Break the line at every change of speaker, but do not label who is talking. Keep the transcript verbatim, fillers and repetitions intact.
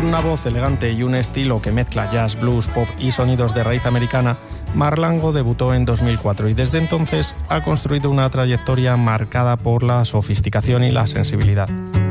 Con una voz elegante y un estilo que mezcla jazz, blues, pop y sonidos de raíz americana, Marlango debutó en dos mil cuatro y desde entonces ha construido una trayectoria marcada por la sofisticación y la sensibilidad.